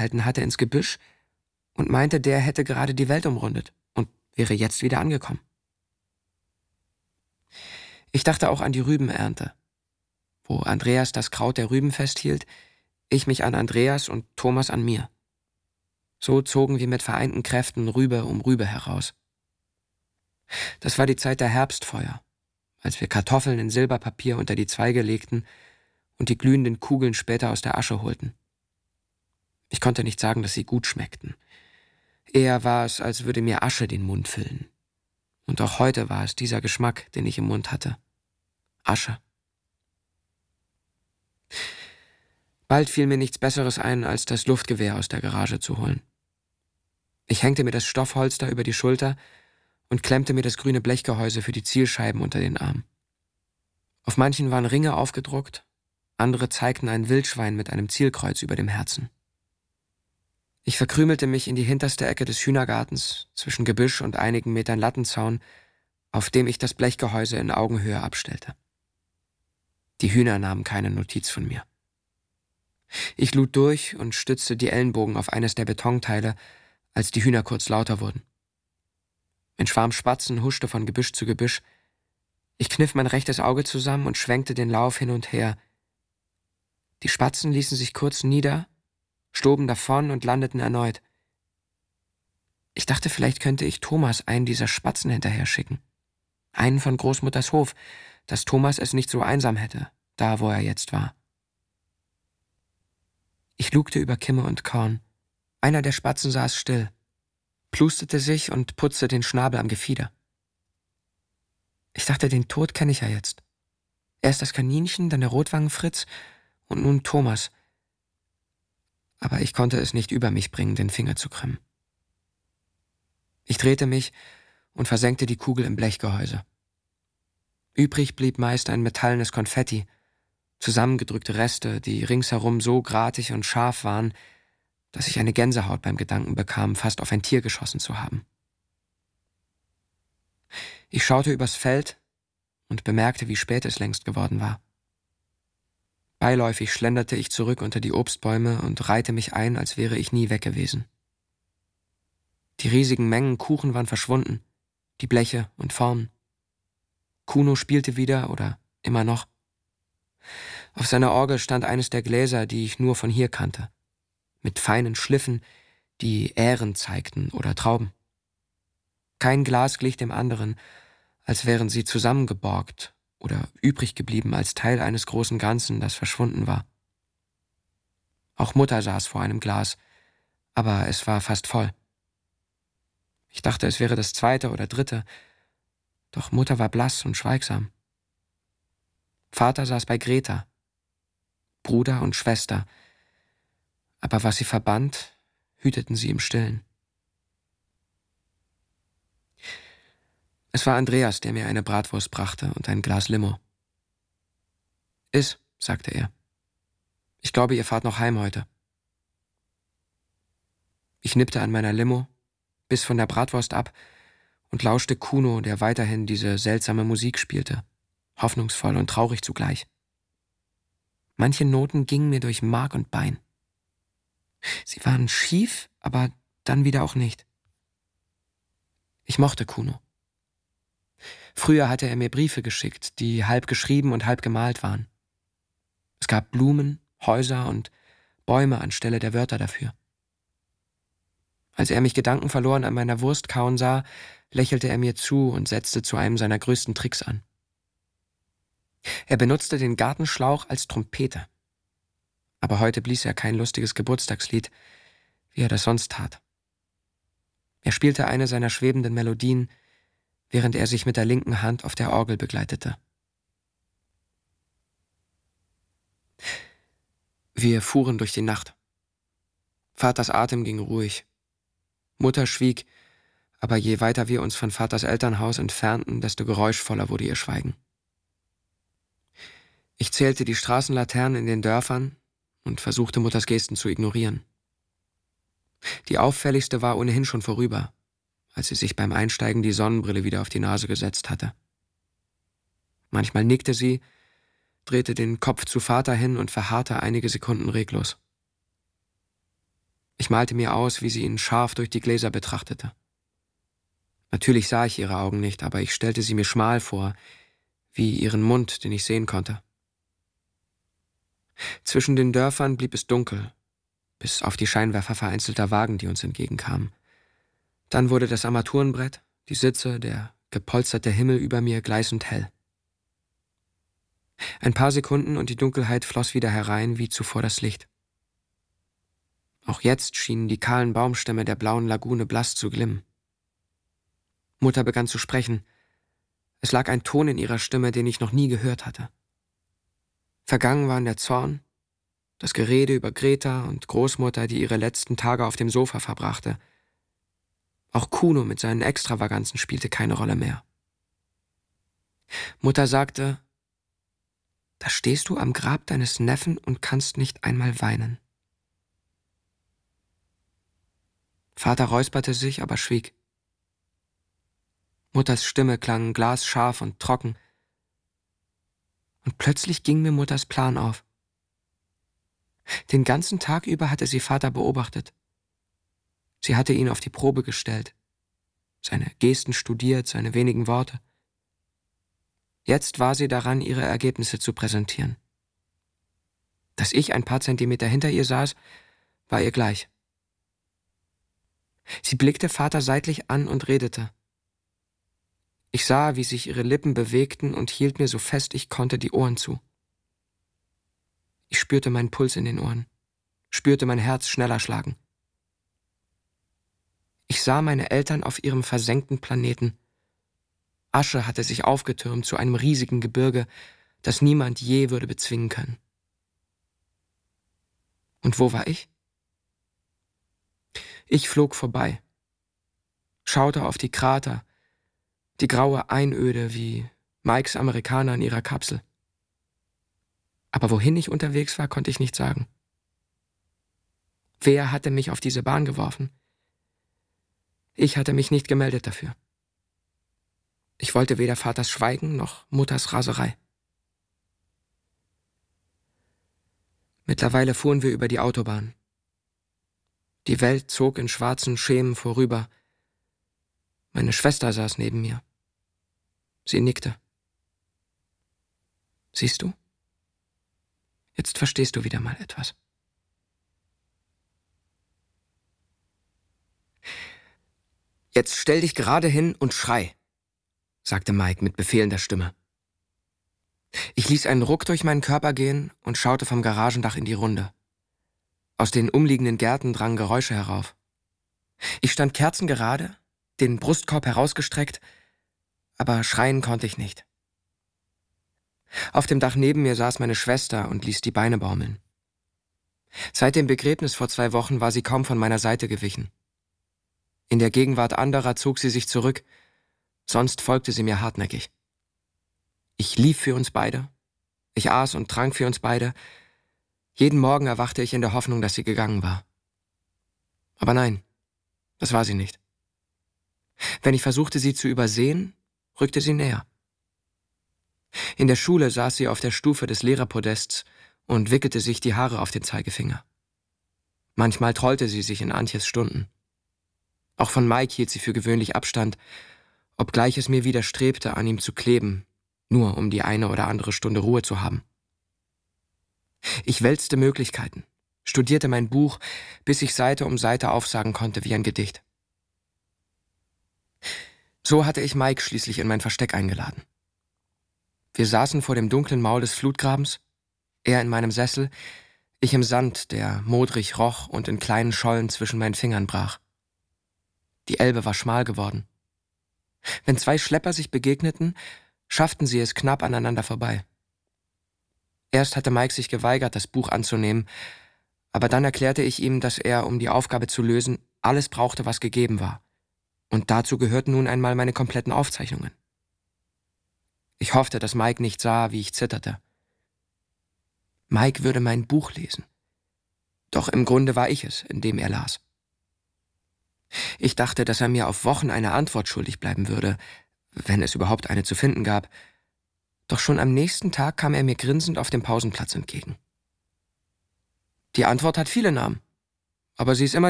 gehalten hatte, ins Gebüsch und meinte, der hätte gerade die Welt umrundet und wäre jetzt wieder angekommen. Ich dachte auch an die Rübenernte, wo Andreas das Kraut der Rüben festhielt, ich mich an Andreas und Thomas an mir. So zogen wir mit vereinten Kräften Rübe um Rübe heraus. Das war die Zeit der Herbstfeuer, als wir Kartoffeln in Silberpapier unter die Zweige legten und die glühenden Kugeln später aus der Asche holten. Ich konnte nicht sagen, dass sie gut schmeckten. Eher war es, als würde mir Asche den Mund füllen. Und auch heute war es dieser Geschmack, den ich im Mund hatte. Asche. Bald fiel mir nichts Besseres ein, als das Luftgewehr aus der Garage zu holen. Ich hängte mir das Stoffholster über die Schulter und klemmte mir das grüne Blechgehäuse für die Zielscheiben unter den Arm. Auf manchen waren Ringe aufgedruckt, andere zeigten ein Wildschwein mit einem Zielkreuz über dem Herzen. Ich verkrümelte mich in die hinterste Ecke des Hühnergartens, zwischen Gebüsch und einigen Metern Lattenzaun, auf dem ich das Blechgehäuse in Augenhöhe abstellte. Die Hühner nahmen keine Notiz von mir. Ich lud durch und stützte die Ellenbogen auf eines der Betonteile, als die Hühner kurz lauter wurden. Ein Schwarm Spatzen huschte von Gebüsch zu Gebüsch. Ich kniff mein rechtes Auge zusammen und schwenkte den Lauf hin und her. Die Spatzen ließen sich kurz nieder, stoben davon und landeten erneut. Ich dachte, vielleicht könnte ich Thomas einen dieser Spatzen hinterher schicken. Einen von Großmutters Hof, dass Thomas es nicht so einsam hätte, da wo er jetzt war. Ich lugte über Kimme und Korn. Einer der Spatzen saß still, plustete sich und putzte den Schnabel am Gefieder. Ich dachte, den Tod kenne ich ja jetzt. Erst das Kaninchen, dann der Rotwangenfritz und nun Thomas. Aber ich konnte es nicht über mich bringen, den Finger zu krümmen. Ich drehte mich und versenkte die Kugel im Blechgehäuse. Übrig blieb meist ein metallenes Konfetti, zusammengedrückte Reste, die ringsherum so gratig und scharf waren, dass ich eine Gänsehaut beim Gedanken bekam, fast auf ein Tier geschossen zu haben. Ich schaute übers Feld und bemerkte, wie spät es längst geworden war. Beiläufig schlenderte ich zurück unter die Obstbäume und reihte mich ein, als wäre ich nie weg gewesen. Die riesigen Mengen Kuchen waren verschwunden, die Bleche und Formen. Kuno spielte wieder oder immer noch. Auf seiner Orgel stand eines der Gläser, die ich nur von hier kannte, mit feinen Schliffen, die Ähren zeigten oder Trauben. Kein Glas glich dem anderen, als wären sie zusammengeborgt oder übrig geblieben als Teil eines großen Ganzen, das verschwunden war. Auch Mutter saß vor einem Glas, aber es war fast voll. Ich dachte, es wäre das zweite oder dritte, doch Mutter war blass und schweigsam. Vater saß bei Greta, Bruder und Schwester, aber was sie verband, hüteten sie im Stillen. Es war Andreas, der mir eine Bratwurst brachte und ein Glas Limo. »Iss«, sagte er. »Ich glaube, ihr fahrt noch heim heute.« Ich nippte an meiner Limo, biss von der Bratwurst ab und lauschte Kuno, der weiterhin diese seltsame Musik spielte, hoffnungsvoll und traurig zugleich. Manche Noten gingen mir durch Mark und Bein. Sie waren schief, aber dann wieder auch nicht. Ich mochte Kuno. Früher hatte er mir Briefe geschickt, die halb geschrieben und halb gemalt waren. Es gab Blumen, Häuser und Bäume anstelle der Wörter dafür. Als er mich gedankenverloren an meiner Wurst kauen sah, lächelte er mir zu und setzte zu einem seiner größten Tricks an. Er benutzte den Gartenschlauch als Trompete. Aber heute blies er kein lustiges Geburtstagslied, wie er das sonst tat. Er spielte eine seiner schwebenden Melodien, während er sich mit der linken Hand auf der Orgel begleitete. Wir fuhren durch die Nacht. Vaters Atem ging ruhig. Mutter schwieg, aber je weiter wir uns von Vaters Elternhaus entfernten, desto geräuschvoller wurde ihr Schweigen. Ich zählte die Straßenlaternen in den Dörfern und versuchte Mutters Gesten zu ignorieren. Die auffälligste war ohnehin schon vorüber, als sie sich beim Einsteigen die Sonnenbrille wieder auf die Nase gesetzt hatte. Manchmal nickte sie, drehte den Kopf zu Vater hin und verharrte einige Sekunden reglos. malte mir aus, wie sie ihn scharf durch die Gläser betrachtete. Natürlich sah ich ihre Augen nicht, aber ich stellte sie mir schmal vor, wie ihren Mund, den ich sehen konnte. Zwischen den Dörfern blieb es dunkel, bis auf die Scheinwerfer vereinzelter Wagen, die uns entgegenkamen. Dann wurde das Armaturenbrett, die Sitze, der gepolsterte Himmel über mir gleißend hell. Ein paar Sekunden und die Dunkelheit floss wieder herein, wie zuvor das Licht. Auch jetzt schienen die kahlen Baumstämme der blauen Lagune blass zu glimmen. Mutter begann zu sprechen. Es lag ein Ton in ihrer Stimme, den ich noch nie gehört hatte. Vergangen waren der Zorn, das Gerede über Greta und Großmutter, die ihre letzten Tage auf dem Sofa verbrachte. Auch Kuno mit seinen Extravaganzen spielte keine Rolle mehr. Mutter sagte: »Da stehst du am Grab deines Neffen und kannst nicht einmal weinen.« Vater räusperte sich, aber schwieg. Mutters Stimme klang glasscharf und trocken. Und plötzlich ging mir Mutters Plan auf. Den ganzen Tag über hatte sie Vater beobachtet. Sie hatte ihn auf die Probe gestellt, seine Gesten studiert, seine wenigen Worte. Jetzt war sie daran, ihre Ergebnisse zu präsentieren. Dass ich ein paar Zentimeter hinter ihr saß, war ihr gleich. Sie blickte Vater seitlich an und redete. Ich sah, wie sich ihre Lippen bewegten und hielt mir so fest ich konnte die Ohren zu. Ich spürte meinen Puls in den Ohren, spürte mein Herz schneller schlagen. Ich sah meine Eltern auf ihrem versenkten Planeten. Asche hatte sich aufgetürmt zu einem riesigen Gebirge, das niemand je würde bezwingen können. Und wo war ich? Ich flog vorbei, schaute auf die Krater, die graue Einöde wie Mikes Amerikaner in ihrer Kapsel. Aber wohin ich unterwegs war, konnte ich nicht sagen. Wer hatte mich auf diese Bahn geworfen? Ich hatte mich nicht gemeldet dafür. Ich wollte weder Vaters Schweigen noch Mutters Raserei. Mittlerweile fuhren wir über die Autobahn. Die Welt zog in schwarzen Schemen vorüber. Meine Schwester saß neben mir. Sie nickte. Siehst du? Jetzt verstehst du wieder mal etwas. Jetzt stell dich gerade hin und schrei, sagte Mike mit befehlender Stimme. Ich ließ einen Ruck durch meinen Körper gehen und schaute vom Garagendach in die Runde. Aus den umliegenden Gärten drangen Geräusche herauf. Ich stand kerzengerade, den Brustkorb herausgestreckt, aber schreien konnte ich nicht. Auf dem Dach neben mir saß meine Schwester und ließ die Beine baumeln. Seit dem Begräbnis vor 2 Wochen war sie kaum von meiner Seite gewichen. In der Gegenwart anderer zog sie sich zurück, sonst folgte sie mir hartnäckig. Ich lief für uns beide, ich aß und trank für uns beide. Jeden Morgen erwachte ich in der Hoffnung, dass sie gegangen war. Aber nein, das war sie nicht. Wenn ich versuchte, sie zu übersehen, rückte sie näher. In der Schule saß sie auf der Stufe des Lehrerpodests und wickelte sich die Haare auf den Zeigefinger. Manchmal trollte sie sich in Antjes Stunden. Auch von Mike hielt sie für gewöhnlich Abstand, obgleich es mir widerstrebte, an ihm zu kleben, nur um die eine oder andere Stunde Ruhe zu haben. Ich wälzte Möglichkeiten, studierte mein Buch, bis ich Seite um Seite aufsagen konnte wie ein Gedicht. So hatte ich Mike schließlich in mein Versteck eingeladen. Wir saßen vor dem dunklen Maul des Flutgrabens, er in meinem Sessel, ich im Sand, der modrig roch und in kleinen Schollen zwischen meinen Fingern brach. Die Elbe war schmal geworden. Wenn 2 Schlepper sich begegneten, schafften sie es knapp aneinander vorbei. Erst hatte Mike sich geweigert, das Buch anzunehmen, aber dann erklärte ich ihm, dass er, um die Aufgabe zu lösen, alles brauchte, was gegeben war. Und dazu gehörten nun einmal meine kompletten Aufzeichnungen. Ich hoffte, dass Mike nicht sah, wie ich zitterte. Mike würde mein Buch lesen. Doch im Grunde war ich es, in dem er las. Ich dachte, dass er mir auf Wochen eine Antwort schuldig bleiben würde, wenn es überhaupt eine zu finden gab. Doch schon am nächsten Tag kam er mir grinsend auf dem Pausenplatz entgegen. Die Antwort hat viele Namen, aber sie ist immer